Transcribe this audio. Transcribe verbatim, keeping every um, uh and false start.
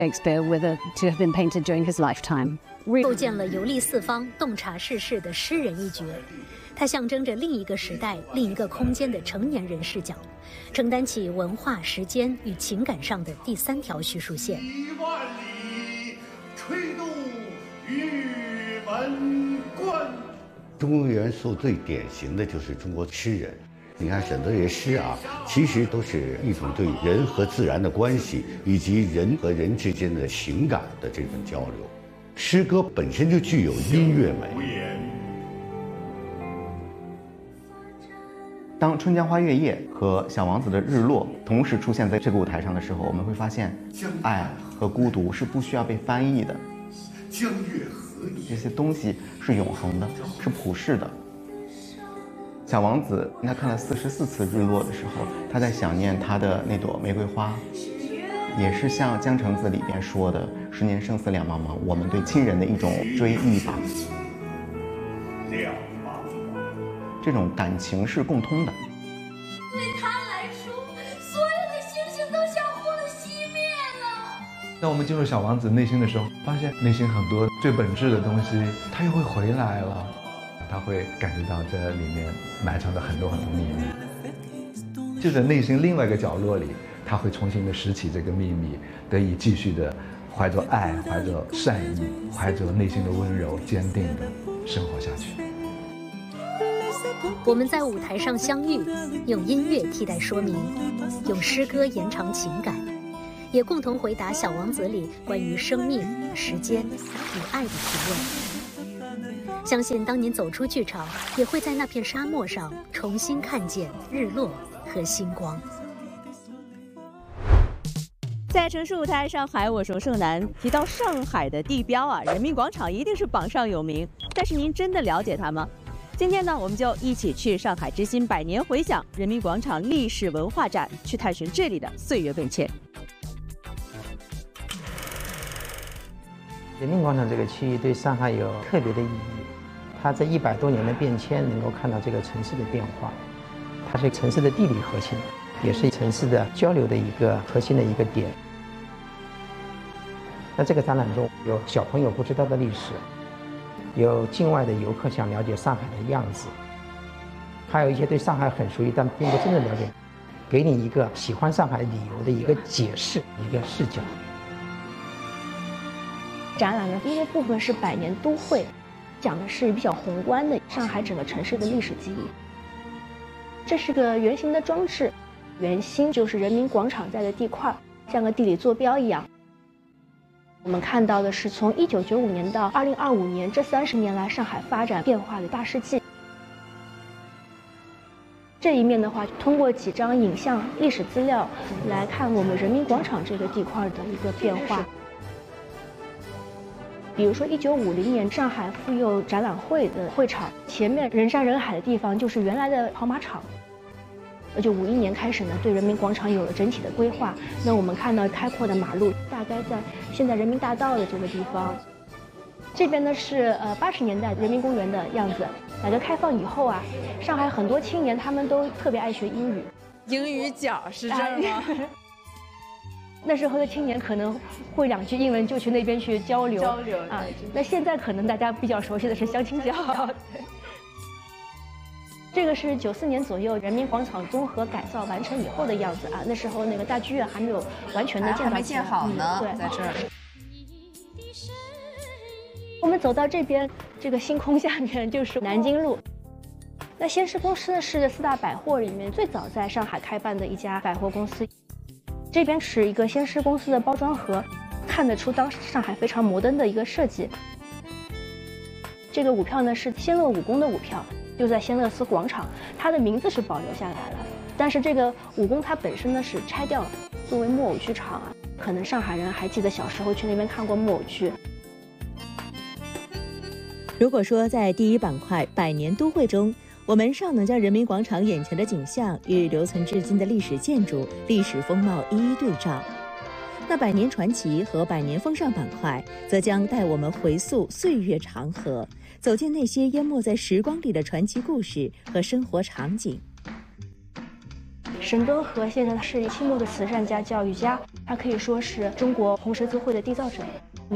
Shakespeare with a, to have been painted during his lifetime. 构建了游历四方、洞察世事的诗人一角，它象征着另一个时代、另一个空间的成年人视角，承担起文化、时间与情感上的第三条叙述线。 一万里吹动玉门关。 中国元素最典型的就是中国诗人。你看沈德爷诗啊，其实都是一种对人和自然的关系，以及人和人之间的情感的这种交流。诗歌本身就具有音乐美。 当《春江花月夜》和《小王子》的日落同时出现在这个舞台上的时候，我们会发现，爱和孤独是不需要被翻译的。 江月何以？ 这些东西是永恒的，是普世的。小王子他看了四十四次日落的时候，他在想念他的那朵玫瑰花，也是像《江城子》里边说的“十年生死两茫茫”，我们对亲人的一种追忆吧。 两茫茫， 这种感情是共通的。 对他来说，所有的星星都像火了熄灭了。 当我们进入小王子内心的时候，发现内心很多最本质的东西，他又会回来了。他会感觉到这里面埋藏着很多很多秘密，就在内心另外一个角落里，他会重新的拾起这个秘密，得以继续的怀着爱、怀着善意、怀着内心的温柔、坚定的生活下去。 我们在舞台上相遇，用音乐替代说明，用诗歌延长情感，也共同回答《小王子》里关于生命、时间与爱的提问。相信当您走出剧场，也会在那片沙漠上重新看见日落和星光。 在城市舞台上海，我说盛楠提到上海的地标啊，人民广场一定是榜上有名。但是您真的了解它吗？今天呢，我们就一起去上海之星百年回响人民广场历史文化展，去探寻这里的岁月变迁。 人民广场这个区域对上海有特别的意义，它这一百多年的变迁，能够看到这个城市的变化，它是城市的地理核心，也是城市的交流的一个核心的一个点。那这个展览中有小朋友不知道的历史，有境外的游客想了解上海的样子，还有一些对上海很熟悉但并不真正了解，给你一个喜欢上海理由的一个解释，一个视角。 展览的第一个部分是百年都会，讲的是比较宏观的上海整个城市的历史记忆。这是个圆形的装置，圆心就是人民广场在的地块，像个地理坐标一样。我们看到的是从一九九五年到二零二五年这三十年来上海发展变化的大事记。这一面的话，通过几张影像历史资料来看我们人民广场这个地块的一个变化。比如说一九五零年上海妇幼展览会的会场前面人山人海的地方就是原来的跑马场。而就五一年开始呢，对人民广场有了整体的规划。那我们看到开阔的马路，大概在现在人民大道的这个地方。这边呢是呃八十年代人民公园的样子。改革开放以后啊，上海很多青年他们都特别爱学英语。 英语角是这儿吗？ 那时候的青年可能会两句英文就去那边去交流交流啊。那现在可能大家比较熟悉的是相亲角。这个是九四年左右人民广场综合改造完成以后的样子啊。那时候那个大剧院还没有完全的建造， 还没建好呢。 对， 在这儿。 我们走到这边，这个星空下面就是南京路。那先施公司是四大百货里面最早在上海开办的一家百货公司。这边是一个先施公司的包装盒，看得出当时上海非常摩登的一个设计。这个舞票呢是仙乐武功的舞票，就在仙乐寺广场，它的名字是保留下来了，但是这个武功它本身呢是拆掉了，作为木偶剧场啊。可能上海人还记得小时候去那边看过木偶剧。 如果说在第一板块百年都会中，我们尚能将人民广场眼前的景象与留存至今的历史建筑、历史风貌一一对照，那百年传奇和百年风尚板块则将带我们回溯岁月长河，走进那些淹没在时光里的传奇故事和生活场景。 沈敦和先生是清末的慈善家、教育家， 他可以说是中国红十字会的缔造者。